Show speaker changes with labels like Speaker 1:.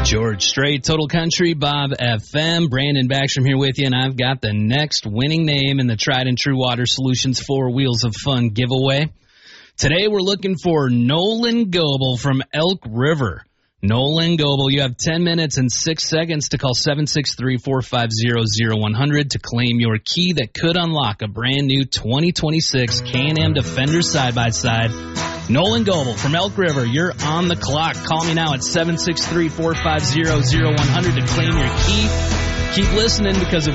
Speaker 1: George Strait, Total Country, Bob FM. Brandon Backstrom here with you, and I've got the next winning name in the Tried and True Water Solutions 4 Wheels of Fun giveaway. Today we're looking for Nolan Goebel from Elk River. Nolan Goebel, you have 10 minutes and 6 seconds to call 763-450-0100 to claim your key that could unlock a brand new 2026 Can-Am Defender side-by-side. Nolan Goebel from Elk River, you're on the clock. Call me now at 763-450-0100 to claim your key. Keep listening, because if